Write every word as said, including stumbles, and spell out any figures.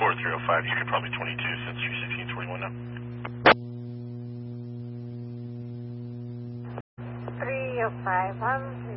score three oh five, you could probably twenty-two since you're sixteen twenty-one now. three oh five, um,